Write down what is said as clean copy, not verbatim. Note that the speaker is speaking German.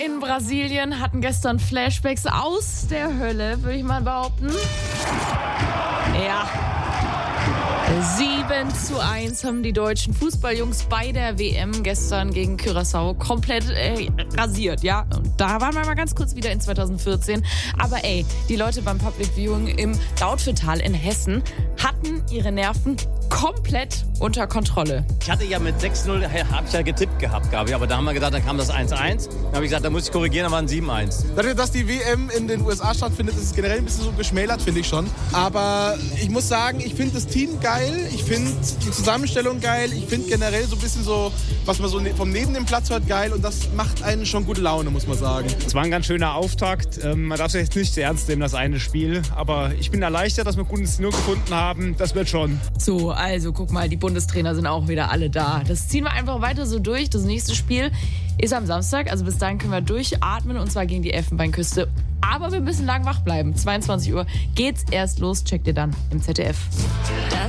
in Brasilien hatten gestern Flashbacks aus der Hölle, würde ich mal behaupten. Ja. 7:1 haben die deutschen Fußballjungs bei der WM gestern gegen Curaçao komplett rasiert, ja. Und da waren wir mal ganz kurz wieder in 2014. Aber die Leute beim Public Viewing im Dautphetal in Hessen hatten ihre Nerven komplett unter Kontrolle. Ich hatte ja mit 6:0, habe ich ja getippt gehabt, Gabi, aber da haben wir gedacht, dann kam das 1:1. Dann habe ich gesagt, da muss ich korrigieren, dann war ein 7:1. Dadurch, dass die WM in den USA stattfindet, ist es generell ein bisschen so geschmälert, finde ich schon. Aber ich muss sagen, ich finde das Team geil, ich finde die Zusammenstellung geil, ich finde generell so ein bisschen so, was man so vom neben dem Platz hört, geil und das macht einen schon gute Laune, muss man sagen. Es war ein ganz schöner Auftakt. Man darf es jetzt nicht sehr ernst nehmen, das eine Spiel. Aber ich bin erleichtert, dass wir gutes Nur gefunden haben. Das wird schon. So, also guck mal, die Bundestrainer sind auch wieder alle da. Das ziehen wir einfach weiter so durch. Das nächste Spiel ist am Samstag. Also bis dahin können wir durchatmen und zwar gegen die Elfenbeinküste. Aber wir müssen lang wach bleiben. 22 Uhr geht's erst los. Checkt ihr dann im ZDF. Das